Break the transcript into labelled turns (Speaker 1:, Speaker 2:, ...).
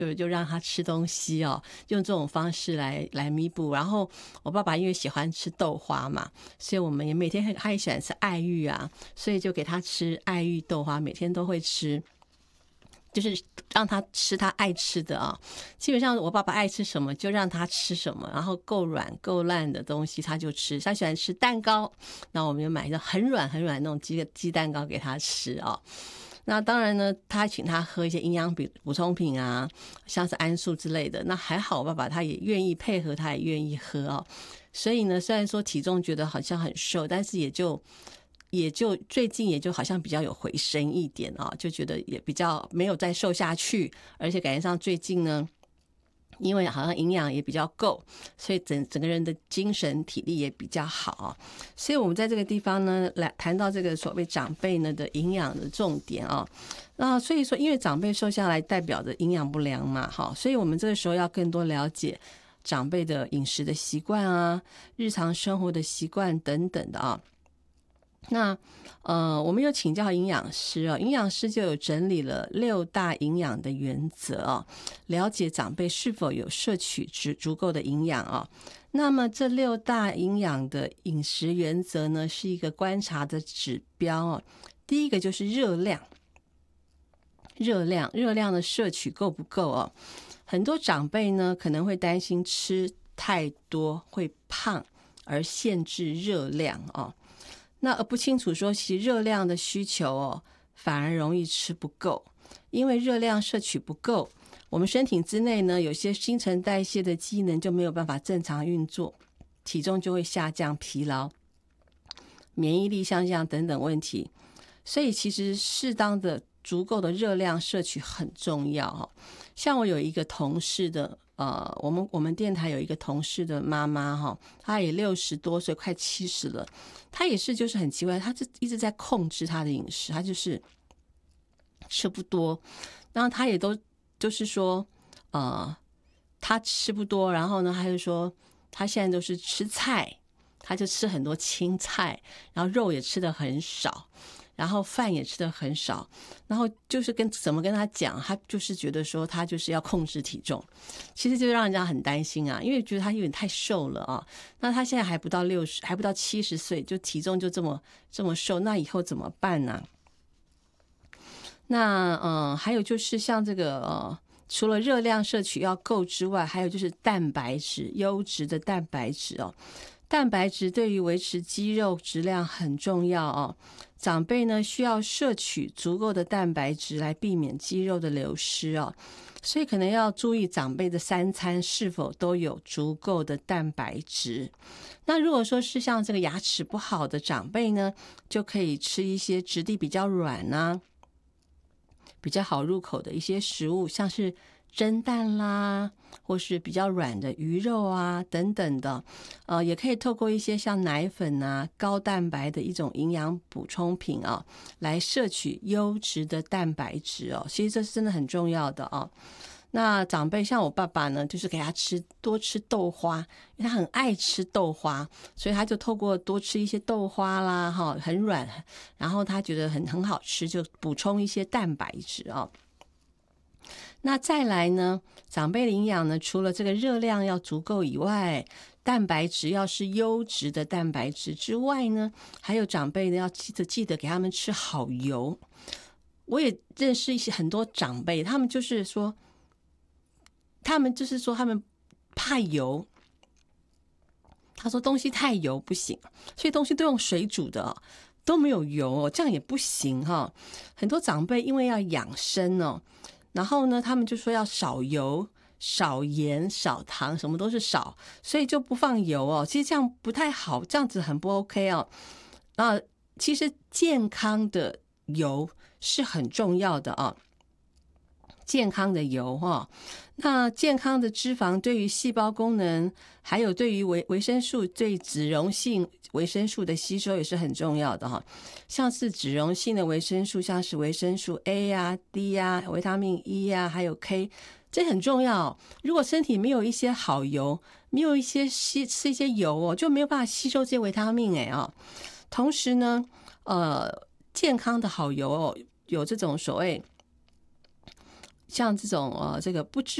Speaker 1: 就让他吃东西哦，用这种方式来弥补。然后我爸爸因为喜欢吃豆花嘛，所以我们也每天他也喜欢吃爱玉啊，所以就给他吃爱玉豆花，每天都会吃。就是让他吃他爱吃的啊，基本上我爸爸爱吃什么就让他吃什么，然后够软够烂的东西他就吃。他喜欢吃蛋糕，那我们就买一个很软很软那种鸡蛋糕给他吃啊。那当然呢，他请他喝一些营养补充品啊，像是安素之类的。那还好，我爸爸他也愿意配合，他也愿意喝啊。所以呢，虽然说体重觉得好像很瘦，但是也就最近也就好像比较有回升一点啊，就觉得也比较没有再瘦下去，而且感觉上最近呢，因为好像营养也比较够，所以整个人的精神体力也比较好。所以我们在这个地方呢，来谈到这个所谓长辈呢的营养的重点啊。那所以说，因为长辈瘦下来代表着营养不良嘛，所以我们这个时候要更多了解长辈的饮食的习惯啊，日常生活的习惯等等的啊。那我们有请教营养师啊，营养师就有整理了6大营养的原则啊，了解长辈是否有摄取足够的营养啊。那么这6大营养的饮食原则呢，是一个观察的指标啊。第一个就是热量的摄取够不够啊？很多长辈呢可能会担心吃太多会胖，而限制热量啊。那而不清楚说，其实热量的需求反而容易吃不够，因为热量摄取不够，我们身体之内呢，有些新陈代谢的机能就没有办法正常运作，体重就会下降、疲劳、免疫力下降等等问题。所以其实适当的足够的热量摄取很重要。像我有一个同事的我们电台有一个同事的妈妈她也60多岁，快70了。她也是就是很奇怪，她就一直在控制她的饮食，她就是吃不多。然后她也就是说她吃不多，然后呢她就说她现在都是吃菜，她就吃很多青菜，然后肉也吃得很少，然后饭也吃得很少，然后就是怎么跟他讲，他就是觉得说他就是要控制体重，其实就让人家很担心啊，因为觉得他有点太瘦了啊。那他现在还不到70岁，就体重就这么瘦，那以后怎么办呢？那还有就是像这个除了热量摄取要够之外，还有就是蛋白质，优质的蛋白质蛋白质对于维持肌肉质量很重要长辈呢需要摄取足够的蛋白质来避免肌肉的流失所以可能要注意长辈的3餐是否都有足够的蛋白质。那如果说是像这个牙齿不好的长辈呢，就可以吃一些质地比较软比较好入口的一些食物，像是蒸蛋啦，或是比较软的鱼肉啊等等的也可以透过一些像奶粉啊，高蛋白的一种营养补充品来摄取优质的蛋白质其实这是真的很重要的那长辈像我爸爸呢，就是给他多吃豆花，因为他很爱吃豆花，所以他就透过多吃一些豆花啦很软，然后他觉得很好吃，就补充一些蛋白质那再来呢，长辈的营养呢，除了这个热量要足够以外，蛋白质要是优质的蛋白质之外呢，还有长辈呢要记得给他们吃好油。我也认识很多长辈，他们说他们怕油，他说东西太油不行，所以东西都用水煮的都没有油这样也不行很多长辈因为要养生然后呢他们就说要少油少盐少糖，什么都是少，所以就不放油其实这样不太好，这样子很不 OK 其实健康的油是很重要的健康的油那健康的脂肪对于细胞功能，还有对于维生素，对脂溶性维生素的吸收也是很重要的像是脂溶性的维生素，像是维生素 A 啊 D 啊，维他命 E 啊，还有 K， 这很重要如果身体没有一些好油，没有一些吃一些油就没有办法吸收这些维他命同时呢健康的好油有这种所谓像这种这个不知